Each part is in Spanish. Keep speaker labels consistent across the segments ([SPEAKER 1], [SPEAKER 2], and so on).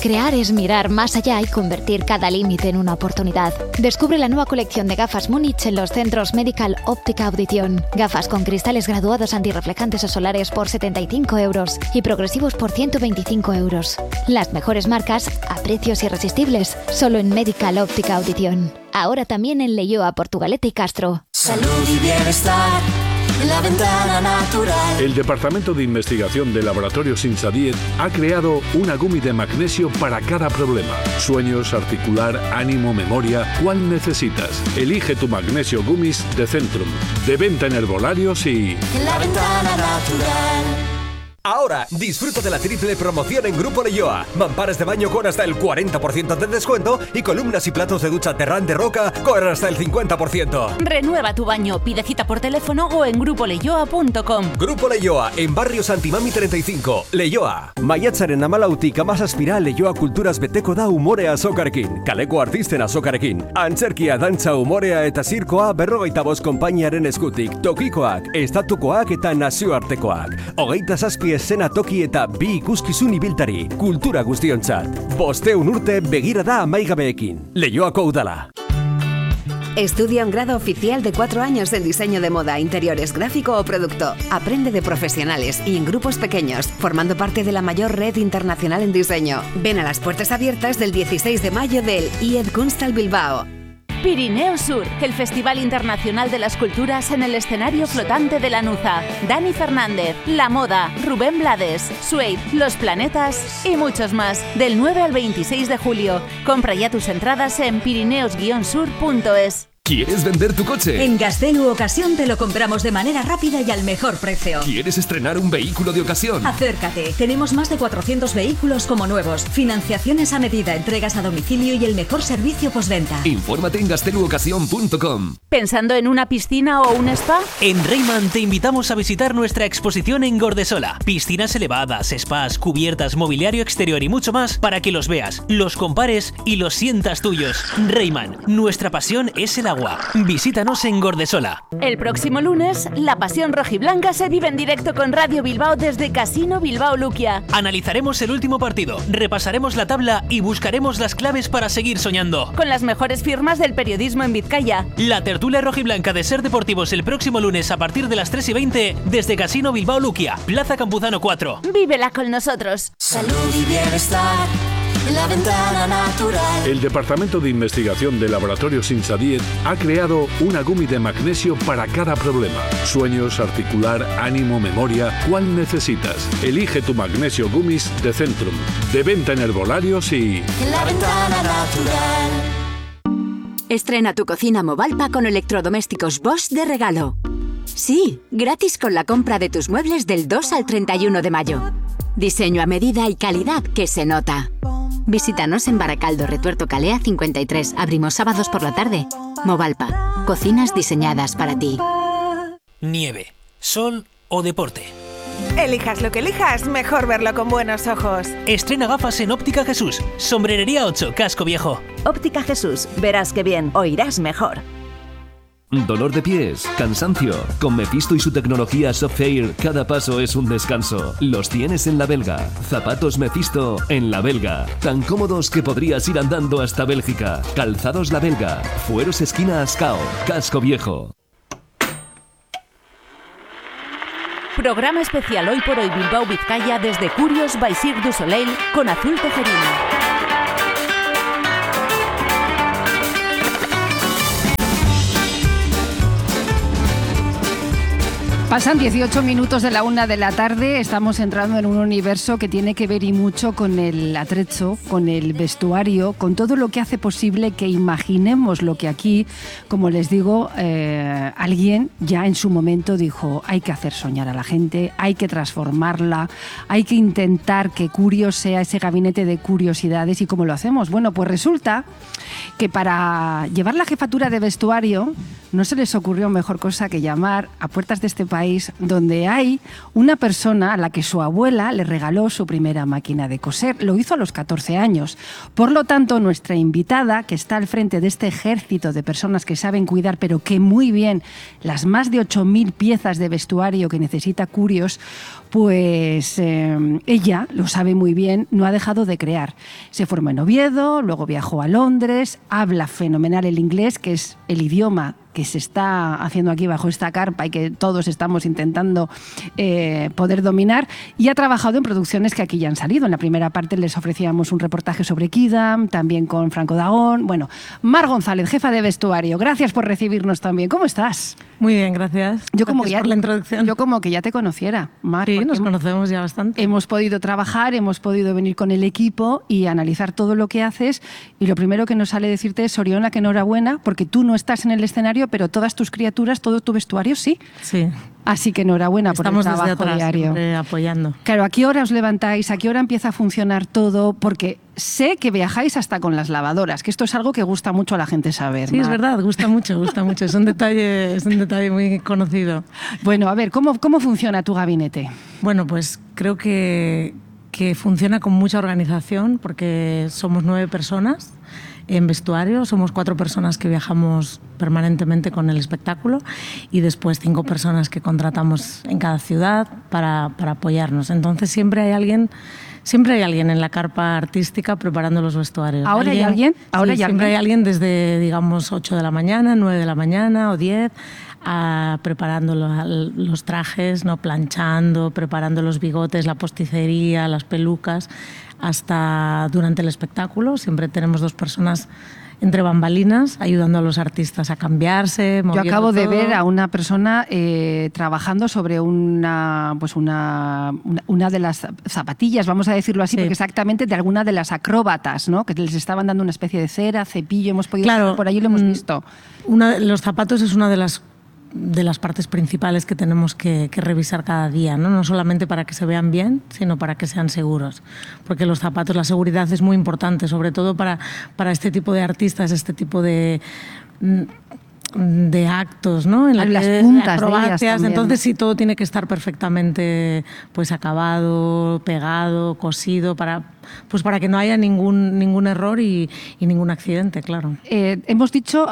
[SPEAKER 1] Crear es mirar más allá y convertir cada límite en una oportunidad. Descubre la nueva colección de gafas Múnich en los centros Medical Óptica Audición. Gafas con cristales graduados antirreflejantes o solares por 75 euros y progresivos por 125 euros. Las mejores marcas a precios irresistibles, solo en Medical Óptica Audición. Ahora también en Leioa, Portugalete y Castro.
[SPEAKER 2] Salud y bienestar. La Ventana Natural.
[SPEAKER 3] El Departamento de Investigación de Laboratorios Insadiet ha creado una gummy de magnesio para cada problema. Sueños, articular, ánimo, memoria. ¿Cuál necesitas? Elige tu magnesio gummies de Centrum. De venta en herbolarios y...
[SPEAKER 2] La Ventana Natural.
[SPEAKER 4] Ahora, disfruta de la triple promoción en Grupo Leioa. Mamparas de baño con hasta el 40% de descuento y columnas y platos de ducha Terrán de Roca con hasta el 50%.
[SPEAKER 5] Renueva tu baño, pide cita por teléfono o en grupoleioa.com.
[SPEAKER 4] Grupo Leioa, en barrio Santimami 35, Leioa. Maiatzaren amalautik amazazpira Leioa kulturaz beteko da umorea azokarekin. Kaleko artisten azokarekin. Antzerkia, dantza, umorea eta zirkoa 45 konpainiaren eskutik. Tokikoak, estatukoak eta nazioartekoak. 27 esena toki eta 2 ikuskizun ibiltari. Kultura guztiontzat. 500 urte begirada amaigabeekin. Leioako udala.
[SPEAKER 6] Estudia un grado oficial de 4 años en diseño de moda, interiores, gráfico o producto. Aprende de profesionales y en grupos pequeños, formando parte de la mayor red internacional en diseño. Ven a las puertas abiertas del 16 de mayo del IED Kunsthal Bilbao.
[SPEAKER 5] Pirineo Sur, el Festival Internacional de las Culturas en el escenario flotante de Lanuza. Dani Fernández, La Moda, Rubén Blades, Suede, Los Planetas y muchos más. Del 9 al 26 de julio. Compra ya tus entradas en pirineos-sur.es.
[SPEAKER 7] ¿Quieres vender tu coche?
[SPEAKER 8] En Gaztelu Ocasión te lo compramos de manera rápida y al mejor precio.
[SPEAKER 7] ¿Quieres estrenar un vehículo de ocasión?
[SPEAKER 8] Acércate. Tenemos más de 400 vehículos como nuevos. Financiaciones a medida, entregas a domicilio y el mejor servicio postventa.
[SPEAKER 7] Infórmate en gazteluocasión.com.
[SPEAKER 5] ¿Pensando en una piscina o un spa?
[SPEAKER 9] En Reiman te invitamos a visitar nuestra exposición en Gordesola. Piscinas elevadas, spas, cubiertas, mobiliario exterior y mucho más para que los veas, los compares y los sientas tuyos. Reiman, nuestra pasión es el agua. Visítanos en Gordesola.
[SPEAKER 5] El próximo lunes, la pasión rojiblanca se vive en directo con Radio Bilbao desde Casino Bilbao Luquia.
[SPEAKER 9] Analizaremos el último partido, repasaremos la tabla y buscaremos las claves para seguir soñando.
[SPEAKER 5] Con las mejores firmas del periodismo en Vizcaya.
[SPEAKER 9] La tertulia rojiblanca de Ser Deportivos el próximo lunes a partir de las 3:20 desde Casino Bilbao Luquia, Plaza Campuzano 4.
[SPEAKER 5] Vívela con nosotros.
[SPEAKER 2] Salud y bienestar. La Ventana Natural.
[SPEAKER 3] El Departamento de Investigación de Laboratorios Insadiet ha creado una gummy de magnesio para cada problema. Sueños, articular, ánimo, memoria. ¿Cuál necesitas? Elige tu magnesio gummies de Centrum. De venta en herbolarios y...
[SPEAKER 2] La Ventana Natural.
[SPEAKER 6] Estrena tu cocina Movalpa con electrodomésticos Bosch de regalo. Sí, gratis con la compra de tus muebles del 2 al 31 de mayo. Diseño a medida y calidad que se nota. Visítanos en Baracaldo, Retuerto Calea 53. Abrimos sábados por la tarde. Movalpa. Cocinas diseñadas para ti.
[SPEAKER 9] Nieve, sol o deporte.
[SPEAKER 10] Elijas lo que elijas, mejor verlo con buenos ojos.
[SPEAKER 9] Estrena gafas en Óptica Jesús. Sombrerería 8, Casco Viejo.
[SPEAKER 8] Óptica Jesús, verás que bien, oirás mejor.
[SPEAKER 7] Dolor de pies, cansancio. Con Mephisto y su tecnología Soft Air, cada paso es un descanso. Los tienes en La Belga. Zapatos Mephisto en La Belga. Tan cómodos que podrías ir andando hasta Bélgica. Calzados La Belga. Fueros esquina Ascao. Casco Viejo.
[SPEAKER 5] Programa especial hoy por hoy Bilbao Vizcaya desde Curios by Cirque du Soleil con Azul Tejerina.
[SPEAKER 11] Pasan 18 minutos de la 1 de la tarde, estamos entrando en un universo que tiene que ver y mucho con el atrecho, con el vestuario, con todo lo que hace posible que imaginemos lo que aquí, como les digo, alguien ya en su momento dijo, hay que hacer soñar a la gente, hay que transformarla, hay que intentar que Curios sea ese gabinete de curiosidades. ¿Y cómo lo hacemos? Bueno, pues resulta que para llevar la jefatura de vestuario no se les ocurrió mejor cosa que llamar a puertas de este país donde hay una persona a la que su abuela le regaló su primera máquina de coser. Lo hizo a los 14 años. Por lo tanto, nuestra invitada, que está al frente de este ejército de personas que saben cuidar, pero que muy bien, las más de 8.000 piezas de vestuario que necesita Curios, pues ella lo sabe muy bien, no ha dejado de crear. Se formó en Oviedo, luego viajó a Londres, habla fenomenal el inglés, que es el idioma que se está haciendo aquí bajo esta carpa y que todos estamos intentando poder dominar, y ha trabajado en producciones que aquí ya han salido. En la primera parte les ofrecíamos un reportaje sobre Kidam, también con Franco Dagón. Bueno, Mar González, jefa de vestuario, gracias por recibirnos también. ¿Cómo estás?
[SPEAKER 12] Muy bien, gracias. Gracias por la introducción.
[SPEAKER 11] Yo como que ya te conociera, Mar.
[SPEAKER 12] Sí, nos conocemos ya bastante.
[SPEAKER 11] Hemos podido trabajar, hemos podido venir con el equipo y analizar todo lo que haces, y lo primero que nos sale decirte es, Oriona, que enhorabuena, porque tú no estás en el escenario, pero todas tus criaturas, todo tu vestuario sí.
[SPEAKER 12] Sí.
[SPEAKER 11] Así que enhorabuena por el trabajo
[SPEAKER 12] desde atrás,
[SPEAKER 11] diario.
[SPEAKER 12] Apoyando.
[SPEAKER 11] Claro, ¿a qué hora os levantáis? ¿A qué hora empieza a funcionar todo? Porque sé que viajáis hasta con las lavadoras, que esto es algo que gusta mucho a la gente saber.
[SPEAKER 12] Sí, Mar. Es verdad, gusta mucho. Es un detalle muy conocido.
[SPEAKER 11] Bueno, a ver, ¿cómo funciona tu gabinete?
[SPEAKER 12] Bueno, pues creo que funciona con mucha organización, porque somos 9 personas. En vestuario somos 4 personas que viajamos permanentemente con el espectáculo, y después 5 personas que contratamos en cada ciudad para apoyarnos. Entonces siempre hay alguien en la carpa artística preparando los vestuarios.
[SPEAKER 11] ¿Ahora hay alguien?
[SPEAKER 12] Siempre hay alguien desde, digamos, 8 de la mañana, 9 de la mañana o 10, preparando los trajes, ¿no? Planchando, preparando los bigotes, la posticería, las pelucas, hasta durante el espectáculo. Siempre tenemos 2 personas entre bambalinas ayudando a los artistas a cambiarse, moviendo.
[SPEAKER 11] Yo acabo de
[SPEAKER 12] todo.
[SPEAKER 11] ver a una persona trabajando sobre una de las zapatillas, vamos a decirlo así, porque exactamente de alguna de las acróbatas, ¿no? Que les estaban dando una especie de cera, cepillo, hemos podido por allí lo hemos visto.
[SPEAKER 12] Los zapatos es una de las partes principales que tenemos que revisar cada día, ¿no? No solamente para que se vean bien, sino para que sean seguros. Porque los zapatos, la seguridad es muy importante, sobre todo para este tipo de artistas, este tipo de actos, ¿no? En
[SPEAKER 11] las puntas,
[SPEAKER 12] acrobacias, entonces sí, todo tiene que estar perfectamente pues acabado, pegado, cosido, para que no haya ningún error y ningún accidente, claro.
[SPEAKER 11] Hemos dicho,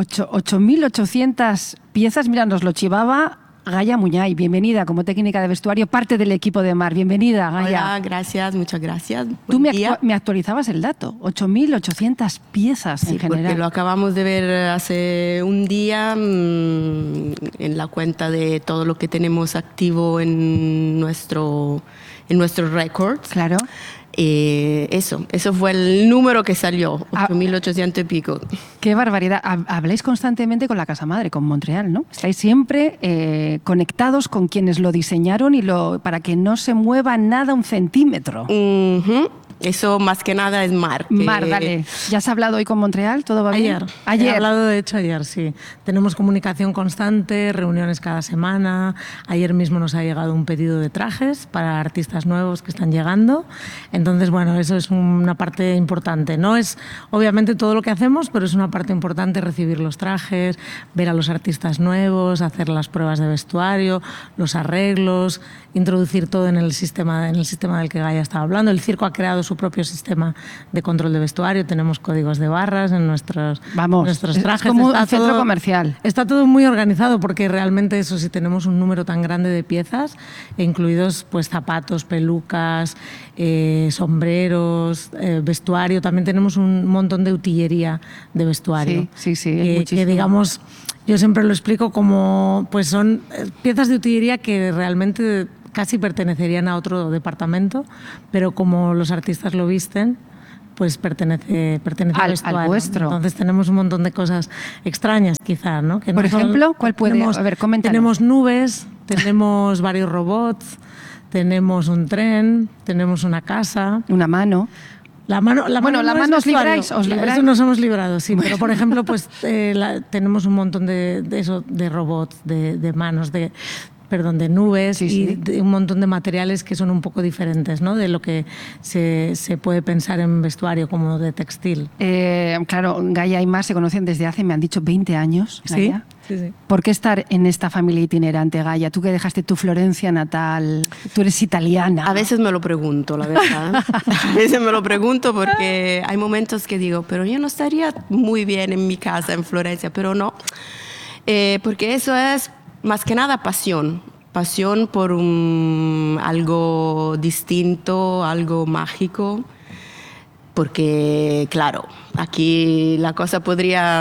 [SPEAKER 11] 8.800 piezas, mira, nos lo chivaba Gaia Muñay. Bienvenida como técnica de vestuario, parte del equipo de Mar. Bienvenida, Gaia.
[SPEAKER 13] Hola, gracias, muchas gracias.
[SPEAKER 11] Tú me actualizabas el dato, 8.800 piezas en general.
[SPEAKER 13] Porque lo acabamos de ver hace un día en la cuenta de todo lo que tenemos activo en nuestro récord.
[SPEAKER 11] Claro.
[SPEAKER 13] Eso fue el número que salió, 8.800 y pico.
[SPEAKER 11] Qué barbaridad. Habláis constantemente con la Casa Madre, con Montreal, ¿no? Estáis siempre conectados con quienes lo diseñaron para que no se mueva nada un centímetro.
[SPEAKER 13] Eso más que nada es Mar.
[SPEAKER 11] Mar, dale. ¿Ya has hablado hoy con Montreal? ¿Todo va bien?
[SPEAKER 12] Ayer. He hablado, de hecho, ayer, sí. Tenemos comunicación constante, reuniones cada semana. Ayer mismo nos ha llegado un pedido de trajes para artistas nuevos que están llegando. Entonces, bueno, eso es una parte importante. No es, obviamente, todo lo que hacemos, pero es una parte importante recibir los trajes, ver a los artistas nuevos, hacer las pruebas de vestuario, los arreglos, introducir todo en el sistema del que Gaia estaba hablando. El circo ha creado su propio sistema de control de vestuario, tenemos códigos de barras en nuestros trajes.
[SPEAKER 11] Es como un centro comercial.
[SPEAKER 12] Está todo muy organizado, porque realmente eso, si tenemos un número tan grande de piezas, incluidos pues zapatos, pelucas, sombreros, vestuario, también tenemos un montón de utillería de vestuario.
[SPEAKER 11] Sí,
[SPEAKER 12] que digamos, yo siempre lo explico como, pues son piezas de utillería que realmente casi pertenecerían a otro departamento, pero como los artistas lo visten, pues pertenece al vestuario.
[SPEAKER 11] Al vuestro.
[SPEAKER 12] Entonces tenemos un montón de cosas extrañas, quizás, ¿no?
[SPEAKER 11] Por ejemplo, ¿cuál puede? A ver, coméntanos.
[SPEAKER 12] Tenemos nubes, tenemos varios robots, tenemos un tren, tenemos una casa.
[SPEAKER 11] Una mano.
[SPEAKER 12] La mano
[SPEAKER 11] os libráis.
[SPEAKER 12] Eso nos hemos librado, sí. Pero, por ejemplo, pues tenemos un montón de robots, de manos, de nubes y de un montón de materiales que son un poco diferentes, ¿no? De lo que se puede pensar en vestuario, como de textil.
[SPEAKER 11] Claro, Gaia y Mar se conocen desde hace, me han dicho, 20 años. Gaia.
[SPEAKER 12] Sí.
[SPEAKER 11] ¿Por qué estar en esta familia itinerante, Gaia? Tú que dejaste tu Florencia natal, tú eres italiana.
[SPEAKER 13] A veces me lo pregunto, la verdad. A veces me lo pregunto porque hay momentos que digo, pero yo no estaría muy bien en mi casa en Florencia, pero no. Porque eso es más que nada pasión pasión por algo distinto, algo mágico, porque, claro, aquí la cosa podría...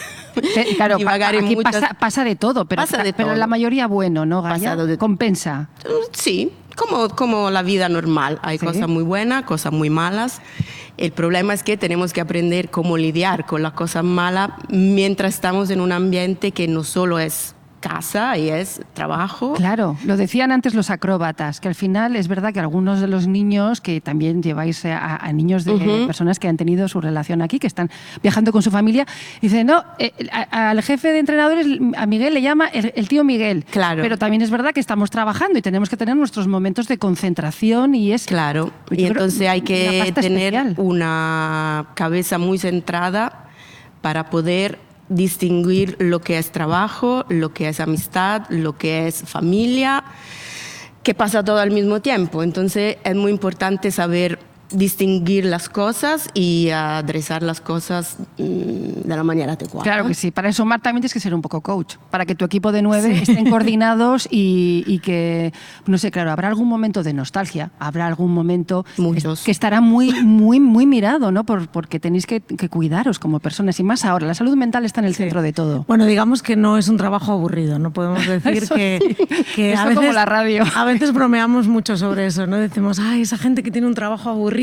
[SPEAKER 11] Claro,
[SPEAKER 13] divagar en
[SPEAKER 11] aquí
[SPEAKER 13] muchas...
[SPEAKER 11] pasa de todo, pero la mayoría bueno, ¿no, Gaia? Compensa.
[SPEAKER 13] Sí, como la vida normal. Hay cosas muy buenas, cosas muy malas. El problema es que tenemos que aprender cómo lidiar con las cosas malas mientras estamos en un ambiente que no solo es casa y es trabajo.
[SPEAKER 11] Claro, lo decían antes los acróbatas, que al final es verdad que algunos de los niños, que también lleváis a niños de personas que han tenido su relación aquí, que están viajando con su familia, dicen, no, al jefe de entrenadores, a Miguel le llama el tío Miguel.
[SPEAKER 13] Claro.
[SPEAKER 11] Pero también es verdad que estamos trabajando y tenemos que tener nuestros momentos de concentración y es...
[SPEAKER 13] Claro, y entonces hay que tener una cabeza muy centrada para poder distinguir lo que es trabajo, lo que es amistad, lo que es familia, que pasa todo al mismo tiempo. Entonces es muy importante saber distinguir las cosas y adresar las cosas de la manera adecuada.
[SPEAKER 11] Claro que sí. Para eso, Mar, también tienes que ser un poco coach, para que tu equipo de 9 estén coordinados y que, no sé, claro, habrá algún momento de nostalgia, habrá algún momento que estará muy, muy, muy mirado, ¿no? Porque tenéis que cuidaros como personas y más ahora. La salud mental está en el centro de todo.
[SPEAKER 12] Bueno, digamos que no es un trabajo aburrido, no podemos decir que
[SPEAKER 11] eso
[SPEAKER 12] a veces,
[SPEAKER 11] como la radio.
[SPEAKER 12] A veces bromeamos mucho sobre eso, ¿no? Decimos, ay, esa gente que tiene un trabajo aburrido,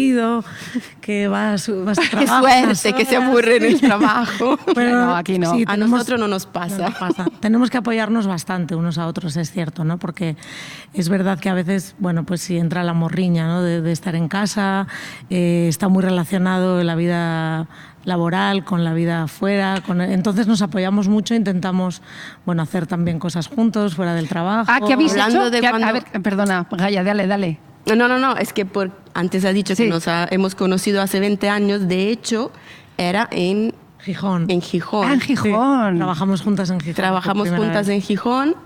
[SPEAKER 12] que va a su trabajo.
[SPEAKER 13] Qué suerte que se aburre en el trabajo.
[SPEAKER 12] Pero
[SPEAKER 11] no, aquí no.
[SPEAKER 12] Sí,
[SPEAKER 13] a nosotros no nos pasa.
[SPEAKER 12] Tenemos que apoyarnos bastante unos a otros, es cierto, ¿no? Porque es verdad que a veces, bueno, pues si entra la morriña, ¿no? de estar en casa, está muy relacionado la vida laboral con la vida afuera, entonces nos apoyamos mucho, intentamos, bueno, hacer también cosas juntos fuera del trabajo.
[SPEAKER 11] ¿Qué habéis hecho?
[SPEAKER 13] Cuando...
[SPEAKER 11] A ver, perdona, Gaia, dale.
[SPEAKER 13] No, es que antes ha dicho que nos hemos conocido hace 20 años, de hecho, era en
[SPEAKER 12] Gijón.
[SPEAKER 13] En Gijón.
[SPEAKER 11] Ah, en Gijón.
[SPEAKER 12] Sí. Trabajamos juntas en Gijón.
[SPEAKER 13] Trabajamos juntas en Gijón,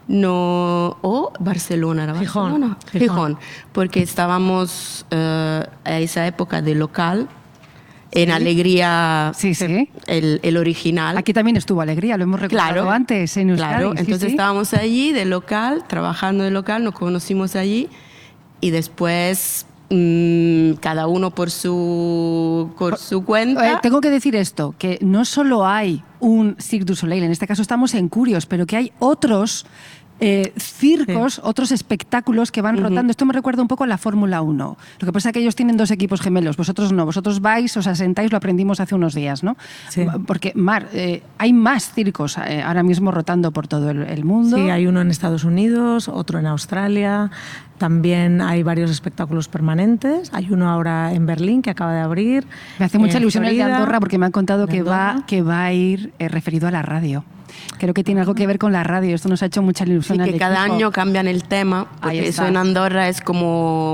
[SPEAKER 13] o Barcelona, ¿era Barcelona? Gijón, porque estábamos a esa época de local, en Alegría, el original.
[SPEAKER 11] Aquí también estuvo Alegría, lo hemos recordado antes en Euskadi.
[SPEAKER 13] Claro, entonces estábamos allí de local, trabajando de local, nos conocimos allí. Y después cada uno por su cuenta.
[SPEAKER 11] Tengo que decir esto, que no solo hay un Cirque du Soleil, en este caso estamos en Curios, pero que hay otros circos, otros espectáculos que van rotando. Esto me recuerda un poco a la Fórmula 1. Lo que pasa es que ellos tienen 2 equipos gemelos, vosotros no. Vosotros vais, os asentáis, lo aprendimos hace unos días, ¿no?
[SPEAKER 12] Sí.
[SPEAKER 11] Porque, Mar, hay más circos ahora mismo rotando por todo el mundo.
[SPEAKER 12] Sí, hay uno en Estados Unidos, otro en Australia. También hay varios espectáculos permanentes. Hay uno ahora en Berlín que acaba de abrir.
[SPEAKER 11] Me hace mucha ilusión el de Andorra porque me han contado que va a ir referido a la radio. Creo que tiene algo que ver con la radio. Esto nos ha hecho mucha ilusión.
[SPEAKER 13] Sí, que cada año cambian el tema. Porque eso en Andorra es como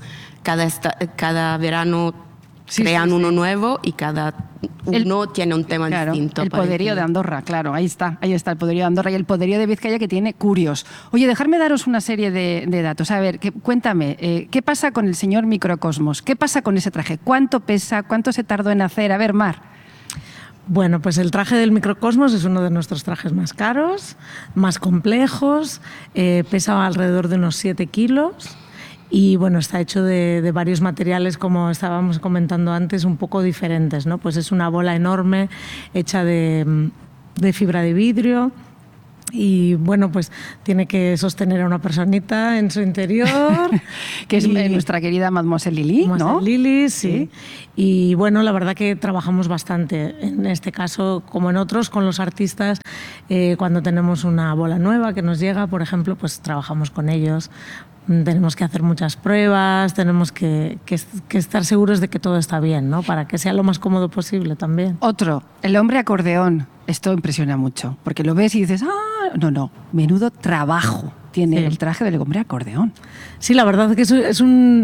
[SPEAKER 13] cada verano crean uno nuevo y cada uno tiene un tema distinto.
[SPEAKER 11] El poderío de Andorra, claro, ahí está el poderío de Andorra y el poderío de Vizcaya que tiene Curios. Oye, dejarme daros una serie de datos. A ver, cuéntame, ¿qué pasa con el señor Microcosmos? ¿Qué pasa con ese traje? ¿Cuánto pesa? ¿Cuánto se tardó en hacer? A ver, Mar.
[SPEAKER 12] Bueno, pues el traje del Microcosmos es uno de nuestros trajes más caros, más complejos, pesa alrededor de unos 7 kilos. Y bueno, está hecho de varios materiales, como estábamos comentando antes, un poco diferentes, ¿no? Pues es una bola enorme hecha de fibra de vidrio. Y bueno, pues tiene que sostener a una personita en su interior.
[SPEAKER 11] Que es nuestra querida Mademoiselle Lily, ¿no?
[SPEAKER 12] Mademoiselle Lily, sí. Y bueno, la verdad que trabajamos bastante, en este caso como en otros, con los artistas. Cuando tenemos una bola nueva que nos llega, por ejemplo, pues trabajamos con ellos. Tenemos que hacer muchas pruebas, tenemos que estar seguros de que todo está bien, ¿no? Para que sea lo más cómodo posible también.
[SPEAKER 11] Otro, el hombre acordeón. Esto impresiona mucho, porque lo ves y dices, no, menudo trabajo tiene el traje del hombre acordeón.
[SPEAKER 12] Sí, la verdad es que es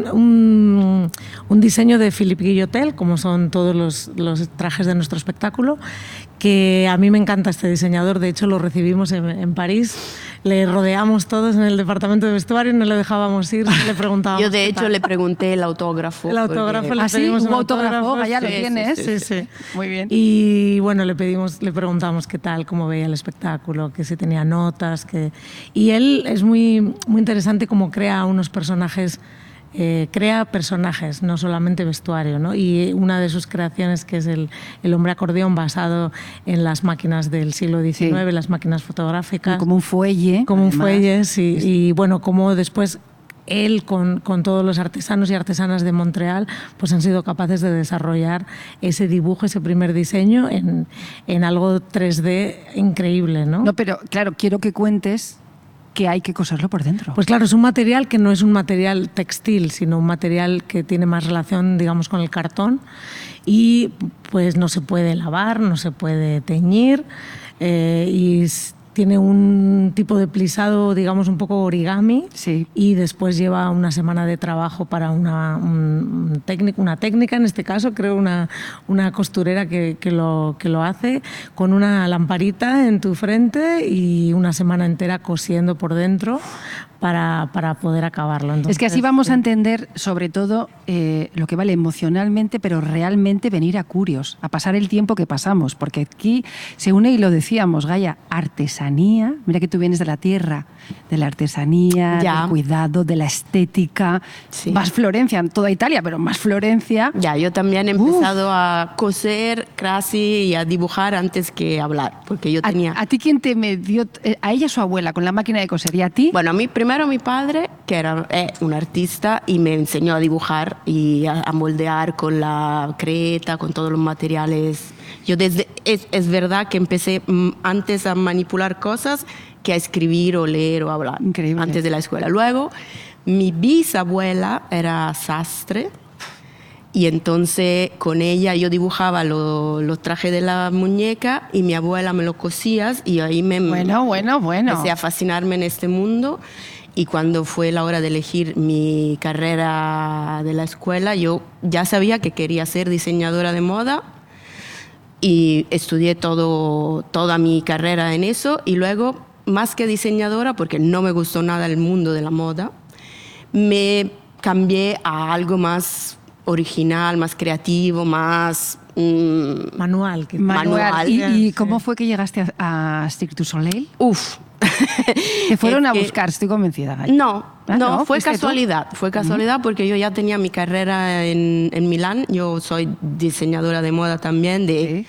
[SPEAKER 12] un diseño de Philippe Guillotel, como son todos los trajes de nuestro espectáculo, que a mí me encanta este diseñador, de hecho lo recibimos en París, le rodeamos todos en el departamento de vestuario, no le dejábamos ir, le preguntábamos.
[SPEAKER 13] Yo de hecho le pregunté el autógrafo.
[SPEAKER 12] El autógrafo, le
[SPEAKER 11] pedimos
[SPEAKER 12] un
[SPEAKER 11] autógrafo, ya
[SPEAKER 12] sí,
[SPEAKER 11] lo tienes.
[SPEAKER 12] Sí.
[SPEAKER 11] Muy bien.
[SPEAKER 12] Y bueno, le preguntamos qué tal, cómo veía el espectáculo, que si tenía notas, y él es muy, muy interesante cómo crea unos personajes. Crea personajes, no solamente vestuario, ¿no? Y una de sus creaciones, que es el hombre acordeón, basado en las máquinas del siglo XIX, las máquinas fotográficas.
[SPEAKER 11] Como un fuelle.
[SPEAKER 12] Como un fuelle, sí. Y bueno, como después él con todos los artesanos y artesanas de Montreal pues han sido capaces de desarrollar ese dibujo, ese primer diseño en algo 3D increíble, ¿no?
[SPEAKER 11] No, pero claro, quiero que cuentes que hay que coserlo por dentro.
[SPEAKER 12] Pues claro, es un material que no es un material textil, sino un material que tiene más relación, digamos, con el cartón y pues no se puede lavar, no se puede teñir y tiene un tipo de plisado, digamos, un poco origami, y después lleva una semana de trabajo para una técnica, en este caso, creo una costurera que lo hace, con una lamparita en tu frente y una semana entera cosiendo por dentro para poder acabarlo. Entonces,
[SPEAKER 11] es que así vamos a entender, sobre todo, lo que vale emocionalmente, pero realmente venir a Curios, a pasar el tiempo que pasamos, porque aquí se une, y lo decíamos, Gaia, artesanía. Mira que tú vienes de la tierra, de la artesanía, del cuidado, de la estética. Sí. Más Florencia, en toda Italia, pero más Florencia.
[SPEAKER 13] Ya, yo también he empezado a coser casi y a dibujar antes que hablar, porque yo tenía...
[SPEAKER 11] ¿A ti quién te dio? ¿A ella su abuela con la máquina de coser y a ti?
[SPEAKER 13] Bueno, a mí primero mi padre, que era un artista, y me enseñó a dibujar y a moldear con la creta, con todos los materiales. Yo es verdad que empecé antes a manipular cosas que a escribir o leer o hablar.
[SPEAKER 11] Increíble.
[SPEAKER 13] Antes de la escuela. Luego, mi bisabuela era sastre y entonces con ella yo dibujaba los trajes de la muñeca y mi abuela me lo cosía y ahí
[SPEAKER 11] Bueno.
[SPEAKER 13] empecé a fascinarme en este mundo. Y cuando fue la hora de elegir mi carrera de la escuela, yo ya sabía que quería ser diseñadora de moda y estudié toda mi carrera en eso. Y luego, más que diseñadora, porque no me gustó nada el mundo de la moda, me cambié a algo más original, más creativo, más...
[SPEAKER 12] manual.
[SPEAKER 11] ¿Y cómo fue que llegaste a Cirque du Soleil?
[SPEAKER 13] Uf.
[SPEAKER 11] Te fueron a buscar, estoy convencida.
[SPEAKER 13] No, fue casualidad. Fue casualidad porque yo ya tenía mi carrera en Milán. Yo soy diseñadora de moda también, de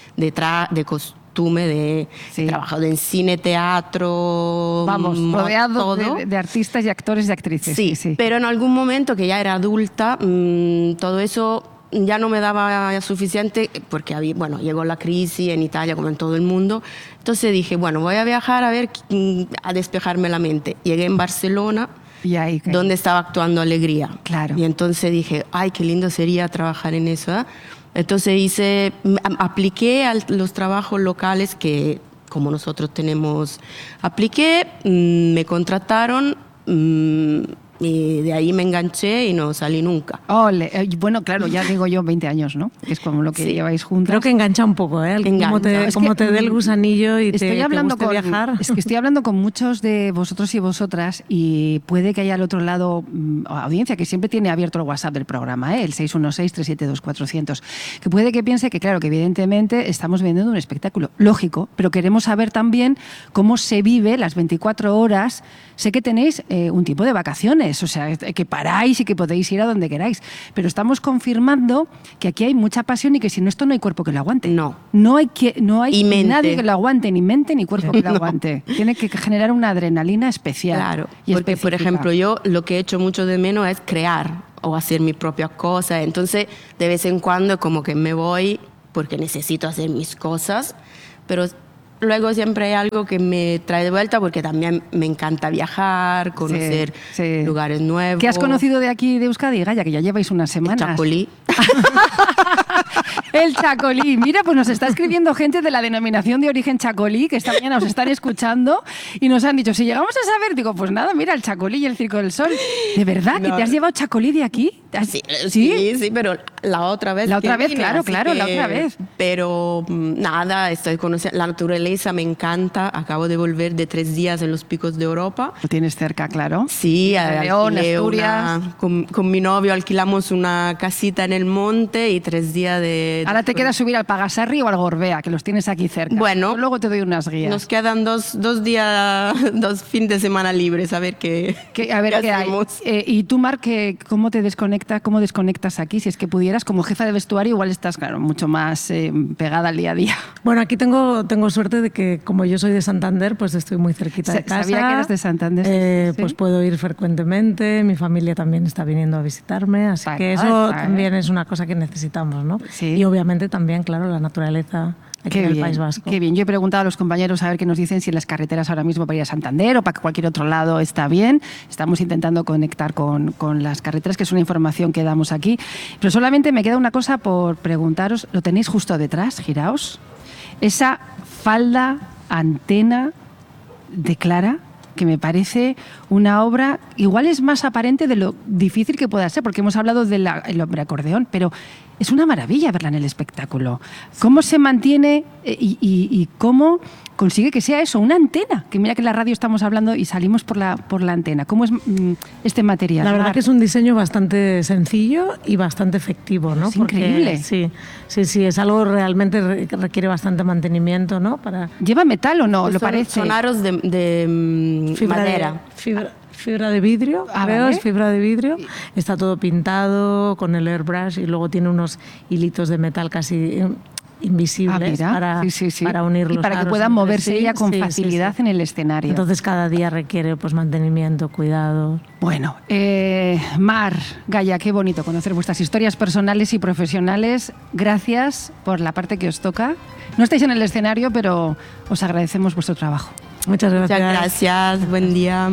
[SPEAKER 13] costume, he trabajado en cine, teatro...
[SPEAKER 11] Vamos, rodeado de artistas y actores y actrices.
[SPEAKER 13] Sí, pero en algún momento que ya era adulta, todo eso... ya no me daba suficiente porque llegó la crisis en Italia como en todo el mundo. Entonces dije, bueno, voy a viajar a despejarme la mente. Llegué en Barcelona, donde estaba actuando Alegría.
[SPEAKER 11] Claro.
[SPEAKER 13] Y entonces dije, ay, qué lindo sería trabajar en eso. Entonces apliqué a los trabajos locales que, como nosotros tenemos, apliqué, me contrataron... y de ahí me enganché y no salí nunca.
[SPEAKER 11] Bueno, claro, ya digo yo 20 años, ¿no? Que es como lo que lleváis juntas.
[SPEAKER 12] Creo que engancha un poco, ¿eh? Como te dé el gusanillo y te guste viajar.
[SPEAKER 11] Es que estoy hablando con muchos de vosotros y vosotras y puede que haya al otro lado audiencia que siempre tiene abierto el WhatsApp del programa, el 616-372-400, que puede que piense que, claro, que evidentemente estamos vendiendo un espectáculo. Lógico, pero queremos saber también cómo se vive las 24 horas. Sé que tenéis un tipo de vacaciones, o sea, que paráis y que podéis ir a donde queráis, pero estamos confirmando que aquí hay mucha pasión y que sin esto no hay cuerpo que lo aguante. No hay nadie que lo aguante, ni mente ni cuerpo que lo aguante. Tiene que generar una adrenalina especial.
[SPEAKER 13] Claro, porque por ejemplo yo lo que he hecho mucho de menos es crear o hacer mi propia cosa, entonces de vez en cuando como que me voy porque necesito hacer mis cosas, pero... luego siempre hay algo que me trae de vuelta porque también me encanta viajar, conocer lugares nuevos.
[SPEAKER 11] ¿Qué has conocido de aquí de Euskadi, Gaia? Que ya lleváis unas semanas.
[SPEAKER 13] Txakoli.
[SPEAKER 11] El chacolí. Mira, pues nos está escribiendo gente de la denominación de origen chacolí, que esta mañana nos están escuchando y nos han dicho, si llegamos a saber, digo, pues nada, mira, el chacolí y el Circo del Sol. ¿De verdad que te has llevado chacolí de aquí?
[SPEAKER 13] Sí, pero la otra vez.
[SPEAKER 11] La otra vez, claro, la otra vez.
[SPEAKER 13] Pero nada, estoy conociendo, la naturaleza me encanta. Acabo de volver de 3 días en los Picos de Europa.
[SPEAKER 11] Lo tienes cerca, claro.
[SPEAKER 13] Sí,
[SPEAKER 11] León, Asturias.
[SPEAKER 13] Con mi novio alquilamos una casita en el monte y 3 días de...
[SPEAKER 11] Ahora te queda subir al Pagasarri o al Gorbea, que los tienes aquí cerca.
[SPEAKER 13] Bueno.
[SPEAKER 11] Luego te doy unas guías.
[SPEAKER 13] Nos quedan 2 días, 2 fines de semana libres, a ver qué
[SPEAKER 11] hacemos. Y tú, Mar, ¿cómo desconectas aquí? Si es que pudieras, como jefa de vestuario, igual estás, claro, mucho más pegada al día a día.
[SPEAKER 12] Bueno, aquí tengo suerte de que, como yo soy de Santander, pues estoy muy cerquita de casa.
[SPEAKER 11] Sabía que eras de Santander.
[SPEAKER 12] Pues puedo ir frecuentemente, mi familia también está viniendo a visitarme, así que eso también es una cosa que necesitamos, ¿no?
[SPEAKER 11] Sí.
[SPEAKER 12] Y obviamente también, claro, la naturaleza aquí en el País Vasco.
[SPEAKER 11] Qué bien. Yo he preguntado a los compañeros a ver qué nos dicen, si en las carreteras ahora mismo para ir a Santander o para cualquier otro lado está bien. Estamos intentando conectar con las carreteras, que es una información que damos aquí. Pero solamente me queda una cosa por preguntaros. Lo tenéis justo detrás, giraos. Esa falda, antena de Clara, que me parece una obra, igual es más aparente de lo difícil que pueda ser, porque hemos hablado del hombre acordeón, pero es una maravilla verla en el espectáculo. ¿Cómo se mantiene y cómo consigue que sea eso, una antena? Que mira que en la radio estamos hablando y salimos por la antena. ¿Cómo es este material?
[SPEAKER 12] La verdad que es un diseño bastante sencillo y bastante efectivo, ¿no?
[SPEAKER 11] Es increíble.
[SPEAKER 12] Sí, es algo realmente que requiere bastante mantenimiento, ¿no?
[SPEAKER 11] ¿Lleva metal o no?
[SPEAKER 13] Pues
[SPEAKER 11] ¿Lo parece?
[SPEAKER 13] Son aros de madera.
[SPEAKER 12] Fibra de vidrio,
[SPEAKER 11] ¿vale?
[SPEAKER 12] Es fibra de vidrio. Está todo pintado con el airbrush y luego tiene unos hilitos de metal casi invisibles para unir los
[SPEAKER 11] y para que
[SPEAKER 12] aros
[SPEAKER 11] puedan
[SPEAKER 12] entre
[SPEAKER 11] moverse ella con facilidad en el escenario.
[SPEAKER 12] Entonces cada día requiere pues mantenimiento, cuidado.
[SPEAKER 11] Bueno, Mar, Gaia, qué bonito conocer vuestras historias personales y profesionales. Gracias por la parte que os toca. No estáis en el escenario, pero os agradecemos vuestro trabajo.
[SPEAKER 12] Muchas gracias.
[SPEAKER 13] Muchas gracias, buen día.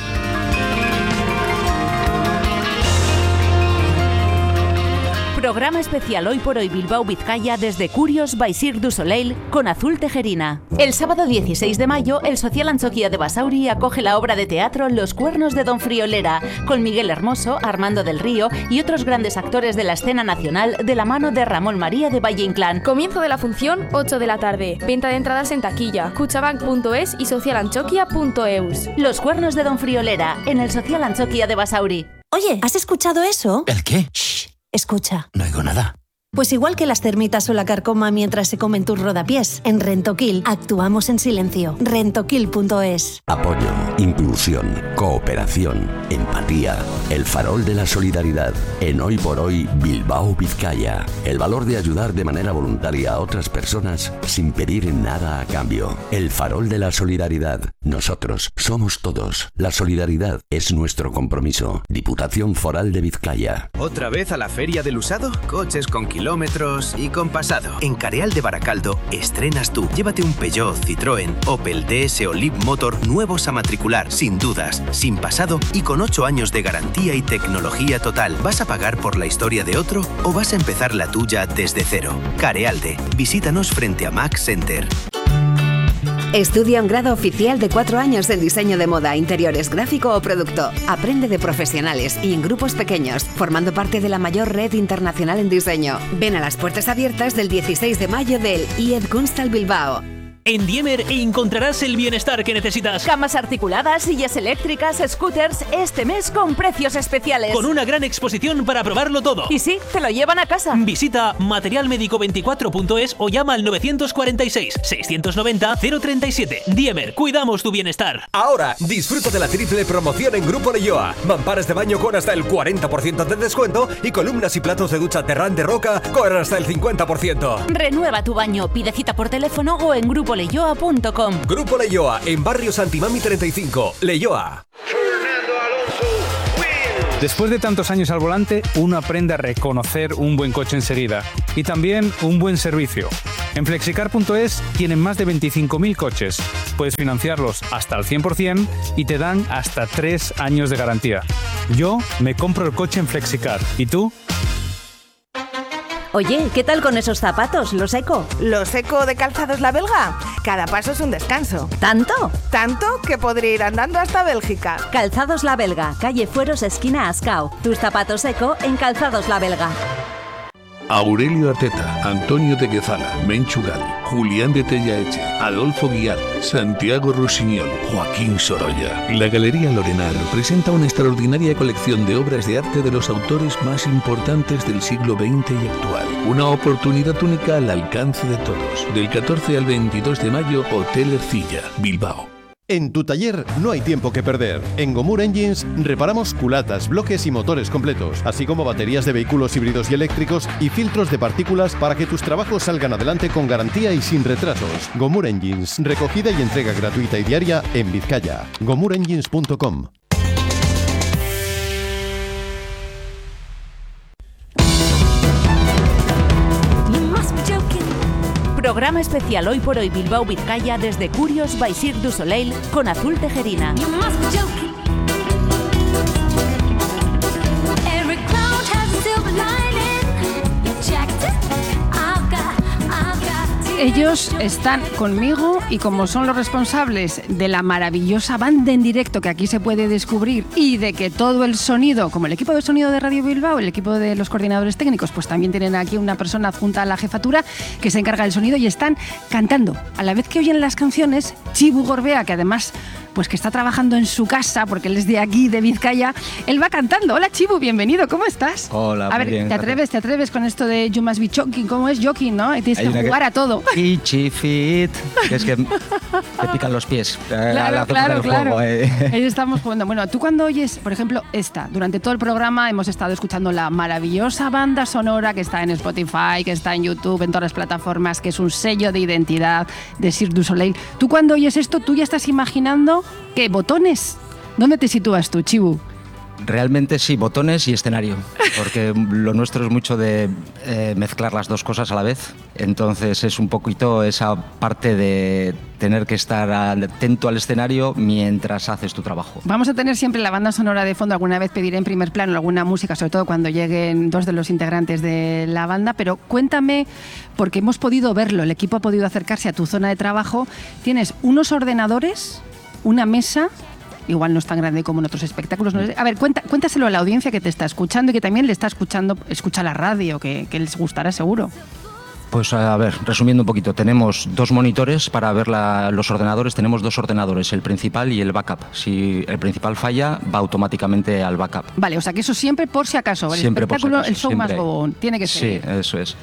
[SPEAKER 5] Programa especial Hoy por Hoy Bilbao Vizcaya desde Curios by Cirque du Soleil con Azul Tejerina. El sábado 16 de mayo, el Social Antxokia de Basauri acoge la obra de teatro Los Cuernos de Don Friolera, con Miguel Hermoso, Armando del Río y otros grandes actores de la escena nacional de la mano de Ramón María de Valle Inclán.
[SPEAKER 14] Comienzo de la función 8 de la tarde. Venta de entradas en taquilla, kutxabank.es y socialantxokia.eus.
[SPEAKER 5] Los Cuernos de Don Friolera en el Social Antxokia de Basauri.
[SPEAKER 15] Oye, ¿has escuchado eso?
[SPEAKER 2] ¿El qué?
[SPEAKER 15] Shh, escucha.
[SPEAKER 2] No oigo nada.
[SPEAKER 15] Pues igual que las termitas o la carcoma mientras se comen tus rodapiés, en Rentoquil actuamos en silencio. Rentoquil.es.
[SPEAKER 16] Apoyo, inclusión, cooperación, empatía. El farol de la solidaridad. En Hoy por Hoy Bilbao Vizcaya. El valor de ayudar de manera voluntaria a otras personas sin pedir nada a cambio. El farol de la solidaridad. Nosotros somos todos. La solidaridad es nuestro compromiso. Diputación Foral de Vizcaya.
[SPEAKER 17] ¿Otra vez a la feria del usado? Coches con kilómetros y con pasado. En Careal de Baracaldo estrenas tú. Llévate un Peugeot, Citroën, Opel, DS o Leapmotor nuevos a matricular, sin dudas, sin pasado y con 8 años de garantía y tecnología total. ¿Vas a pagar por la historia de otro o vas a empezar la tuya desde cero? Carealde. Visítanos frente a Max Center.
[SPEAKER 18] Estudia un grado oficial de 4 años en diseño de moda, interiores, gráfico o producto. Aprende de profesionales y en grupos pequeños, formando parte de la mayor red internacional en diseño. Ven a las puertas abiertas del 16 de mayo del IED Kunsthal Bilbao.
[SPEAKER 9] En Diemer encontrarás el bienestar que necesitas.
[SPEAKER 5] Camas articuladas, sillas eléctricas, scooters, este mes con precios especiales.
[SPEAKER 9] Con una gran exposición para probarlo todo.
[SPEAKER 5] Y sí, te lo llevan a casa.
[SPEAKER 9] Visita materialmedico24.es o llama al 946 690 037. Diemer, cuidamos tu bienestar.
[SPEAKER 4] Ahora, disfruta de la triple promoción en Grupo Leyoa. Mamparas de baño con hasta el 40% de descuento y columnas y platos de ducha Terrán de Roca con hasta el 50%.
[SPEAKER 5] Renueva tu baño, pide cita por teléfono o en grupoleyoa.com.
[SPEAKER 4] Grupo Leyoa, en Barrio Santimami 35, Leyoa.
[SPEAKER 19] Después de tantos años al volante, uno aprende a reconocer un buen coche enseguida y también un buen servicio. En Flexicar.es tienen más de 25.000 coches. Puedes financiarlos hasta al 100% y te dan hasta 3 años de garantía. Yo me compro el coche en Flexicar. ¿Y tú?
[SPEAKER 20] Oye, ¿qué tal con esos zapatos, los Eco?
[SPEAKER 10] ¿Los Eco de Calzados La Belga? Cada paso es un descanso.
[SPEAKER 20] ¿Tanto?
[SPEAKER 10] Tanto que podría ir andando hasta Bélgica.
[SPEAKER 20] Calzados La Belga, calle Fueros, esquina Ascao. Tus zapatos Eco en Calzados La Belga.
[SPEAKER 3] Aurelio Arteta, Antonio de Guezala, Menchugal, Julián de Tellaeche, Adolfo Guiar, Santiago Rusiñol, Joaquín Sorolla. La Galería Lorenar presenta una extraordinaria colección de obras de arte de los autores más importantes del siglo XX y actual. Una oportunidad única al alcance de todos. Del 14 al 22 de mayo, Hotel Ercilla, Bilbao.
[SPEAKER 21] En tu taller no hay tiempo que perder. En Gomur Engines reparamos culatas, bloques y motores completos, así como baterías de vehículos híbridos y eléctricos y filtros de partículas para que tus trabajos salgan adelante con garantía y sin retrasos. Gomur Engines, recogida y entrega gratuita y diaria en Vizcaya. GomurEngines.com.
[SPEAKER 5] Programa especial Hoy por Hoy Bilbao Vizcaya desde Curios by Cirque du Soleil con Azul Tejerina.
[SPEAKER 11] Ellos están conmigo y como son los responsables de la maravillosa banda en directo que aquí se puede descubrir y de que todo el sonido, como el equipo de sonido de Radio Bilbao, el equipo de los coordinadores técnicos, pues también tienen aquí una persona adjunta a la jefatura que se encarga del sonido y están cantando. A la vez que oyen las canciones, Chibu Gorbea, que además pues que está trabajando en su casa, porque él es de aquí, de Vizcaya, él va cantando. Hola Chibu, bienvenido, ¿cómo estás?
[SPEAKER 22] Hola,
[SPEAKER 11] a ver,
[SPEAKER 22] bien,
[SPEAKER 11] ¿te atreves con esto de You Must Be Joking? ¿Cómo es joking, no? Tienes que jugar a todo.
[SPEAKER 22] Ichi, fit, que es que te pican los pies.
[SPEAKER 11] Claro.
[SPEAKER 22] Juego,
[SPEAKER 11] Ahí estamos jugando. Bueno, tú cuando oyes, por ejemplo, durante todo el programa hemos estado escuchando la maravillosa banda sonora que está en Spotify, que está en YouTube, en todas las plataformas, que es un sello de identidad de Cirque du Soleil. Tú cuando oyes esto, tú ya estás imaginando ¿qué? ¿Botones? ¿Dónde te sitúas tú, Chibu?
[SPEAKER 22] Realmente sí, botones y escenario, porque lo nuestro es mucho de mezclar las dos cosas a la vez, entonces es un poquito esa parte de tener que estar atento al escenario mientras haces tu trabajo.
[SPEAKER 11] Vamos a tener siempre la banda sonora de fondo, alguna vez pediré en primer plano alguna música, sobre todo cuando lleguen dos de los integrantes de la banda, pero cuéntame, porque hemos podido verlo, el equipo ha podido acercarse a tu zona de trabajo, tienes unos ordenadores, una mesa. Igual no es tan grande como en otros espectáculos. No sé. A ver, cuéntaselo a la audiencia que te está escuchando y que también le está escuchando, escucha la radio, que les gustará seguro.
[SPEAKER 22] Pues a ver, resumiendo un poquito, tenemos 2 monitores para ver los ordenadores, tenemos 2 ordenadores, el principal y el backup. Si el principal falla, va automáticamente al backup.
[SPEAKER 11] Vale, o sea que eso siempre por si acaso, el
[SPEAKER 22] siempre
[SPEAKER 11] espectáculo,
[SPEAKER 22] por si acaso,
[SPEAKER 11] el show más bobón, tiene que ser.
[SPEAKER 22] Sí, eso es.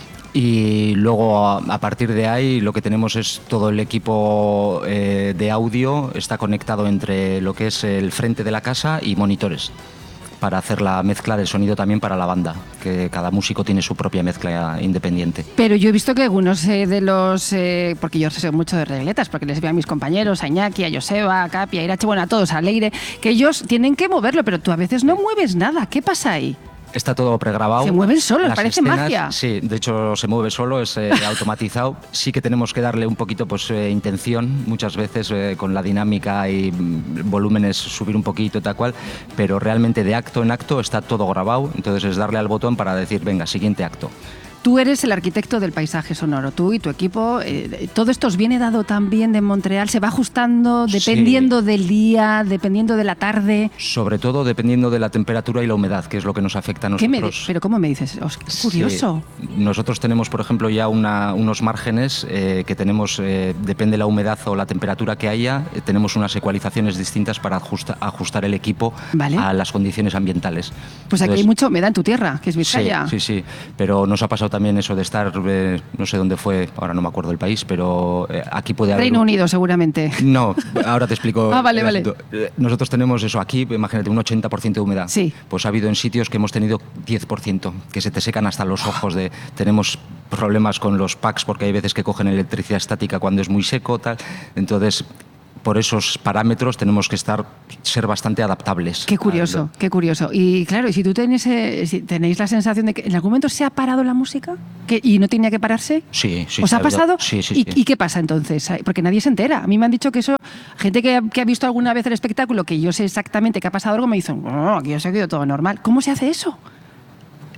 [SPEAKER 22] Y luego a partir de ahí lo que tenemos es todo el equipo de audio, está conectado entre lo que es el frente de la casa y monitores para hacer la mezcla del sonido también para la banda, que cada músico tiene su propia mezcla independiente.
[SPEAKER 11] Pero yo he visto que algunos de los, porque yo sé mucho de regletas, porque les veo a mis compañeros, a Iñaki, a Joseba, a Capi, a Irache, bueno, a todos, a Leire, que ellos tienen que moverlo, pero tú a veces no mueves nada. ¿Qué pasa ahí?
[SPEAKER 22] Está todo pregrabado.
[SPEAKER 11] Se mueven solos, parece
[SPEAKER 22] escenas,
[SPEAKER 11] magia.
[SPEAKER 22] Sí, de hecho se mueve solo, es automatizado. Sí que tenemos que darle un poquito intención, muchas veces con la dinámica y volúmenes subir un poquito tal cual, pero realmente de acto en acto está todo grabado, entonces es darle al botón para decir, venga, siguiente acto.
[SPEAKER 11] Tú eres el arquitecto del paisaje sonoro, tú y tu equipo. ¿Todo esto os viene dado también de Montreal? ¿Se va ajustando dependiendo del día, dependiendo de la tarde?
[SPEAKER 22] Sobre todo dependiendo de la temperatura y la humedad, que es lo que nos afecta a nosotros.
[SPEAKER 11] ¿Pero cómo me dices? ¡Qué curioso!
[SPEAKER 22] Sí. Nosotros tenemos, por ejemplo, ya unos márgenes que tenemos, depende de la humedad o la temperatura que haya, tenemos unas ecualizaciones distintas para ajustar el equipo a las condiciones ambientales.
[SPEAKER 11] Pues aquí hay mucha humedad en tu tierra, que es Vizcaya.
[SPEAKER 22] Sí, pero nos ha pasado también eso de estar, no sé dónde fue, ahora no me acuerdo el país, pero aquí puede haber...
[SPEAKER 11] Reino Unido, seguramente.
[SPEAKER 22] No, ahora te explico.
[SPEAKER 11] Vale.
[SPEAKER 22] Nosotros tenemos eso aquí, imagínate, un 80% de humedad.
[SPEAKER 11] Sí.
[SPEAKER 22] Pues ha habido en sitios que hemos tenido 10%, que se te secan hasta los ojos. Tenemos problemas con los packs porque hay veces que cogen electricidad estática cuando es muy seco, tal. Entonces, por esos parámetros tenemos que ser bastante adaptables.
[SPEAKER 11] Qué curioso, qué curioso. Y claro, si tú tenéis la sensación de que en algún momento se ha parado la música y no tenía que pararse.
[SPEAKER 22] Sí.
[SPEAKER 11] ¿Os ha pasado?
[SPEAKER 22] Sí.
[SPEAKER 11] ¿Y qué pasa entonces? Porque nadie se entera. A mí me han dicho que eso, gente que ha visto alguna vez el espectáculo, que yo sé exactamente qué ha pasado algo, me dicen, aquí ha seguido todo normal. ¿Cómo se hace eso?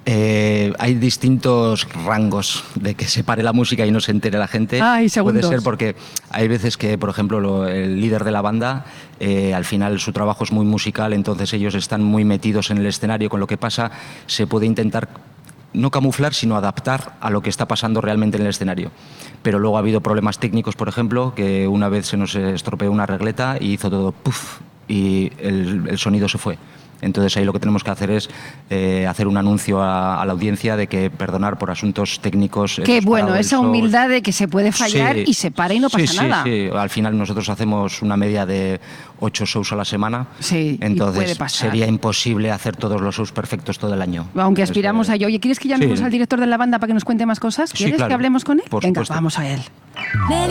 [SPEAKER 22] Hay distintos rangos de que se pare la música y no se entere la gente.
[SPEAKER 11] Segundos.
[SPEAKER 22] Puede ser porque hay veces que, por ejemplo, el líder de la banda, al final su trabajo es muy musical, entonces ellos están muy metidos en el escenario con lo que pasa, se puede intentar no camuflar, sino adaptar a lo que está pasando realmente en el escenario. Pero luego ha habido problemas técnicos, por ejemplo, que una vez se nos estropeó una regleta y hizo todo puff y el sonido se fue. Entonces ahí lo que tenemos que hacer es hacer un anuncio a la audiencia de que perdonar por asuntos técnicos.
[SPEAKER 11] Qué bueno, esa humildad de que se puede fallar y se para y no pasa nada.
[SPEAKER 22] Sí, al final nosotros hacemos una media de 8 shows a la semana.
[SPEAKER 11] Sí,
[SPEAKER 22] entonces sería imposible hacer todos los shows perfectos todo el año.
[SPEAKER 11] Aunque aspiramos a ello. Oye, ¿quieres que llamemos al director de la banda para que nos cuente más cosas? ¿Quieres que hablemos con él?
[SPEAKER 22] Por
[SPEAKER 11] Venga,
[SPEAKER 22] supuesto.
[SPEAKER 11] vamos a él.